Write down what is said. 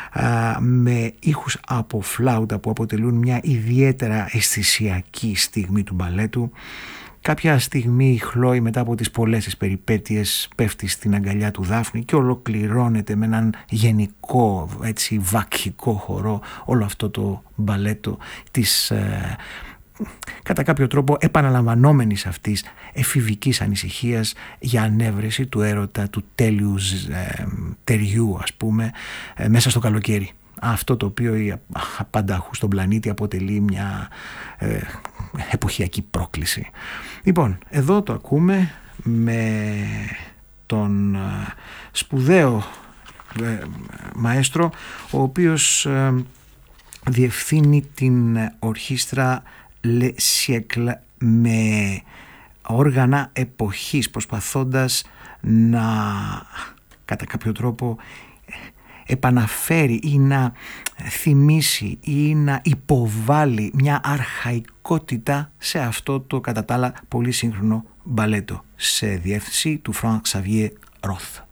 με ήχους από φλάουτα που αποτελούν μια ιδιαίτερα αισθησιακή στιγμή του μπαλέτου. Κάποια στιγμή η Χλόη, μετά από τις πολλές τις περιπέτειες, πέφτει στην αγκαλιά του Δάφνη και ολοκληρώνεται με έναν γενικό, έτσι, βακχικό χορό όλο αυτό το μπαλέτο της κατά κάποιο τρόπο επαναλαμβανόμενης αυτής εφηβικής ανησυχίας για ανέβρεση του έρωτα, του τέλειου ταιριού, ας πούμε, μέσα στο καλοκαίρι. Αυτό το οποίο πανταχού στον πλανήτη αποτελεί μια εποχιακή πρόκληση. Λοιπόν, εδώ το ακούμε με τον σπουδαίο μαέστρο, ο οποίος διευθύνει την ορχήστρα Le Siècle με όργανα εποχής, προσπαθώντας να κατά κάποιο τρόπο επαναφέρει ή να θυμίσει ή να υποβάλει μια αρχαϊκότητα σε αυτό το κατά τα άλλα πολύ σύγχρονο μπαλέτο, σε διεύθυνση του Franck Xavier Roth.